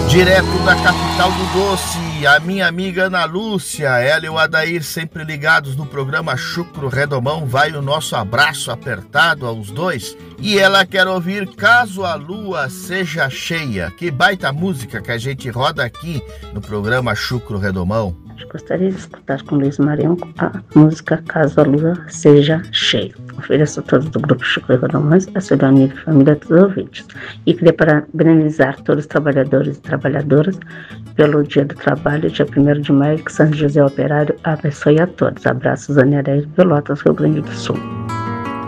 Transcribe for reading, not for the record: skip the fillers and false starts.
Direto da capital do doce, a minha amiga Ana Lúcia, ela e o Adair sempre ligados no programa Chucro Redomão, vai o nosso abraço apertado aos dois. E ela quer ouvir Caso a Lua Seja Cheia, que baita música que a gente roda aqui no programa Chucro Redomão. Gostaria de escutar com Luiz Marião a música Caso a Lua Seja Cheia. Ofereço a todos do Grupo Chucro Redomões, a seu amigo e família, a todos os ouvintes. E queria parabenizar todos os trabalhadores e trabalhadoras pelo Dia do Trabalho, dia 1º de maio, que São José Operário abençoe a todos. Abraços, Aniareia de Pelotas, Rio Grande do Sul.